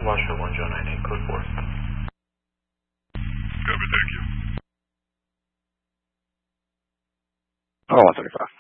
Washington 1 Joe 98, code 4. Copy, thank you. Oh, 135.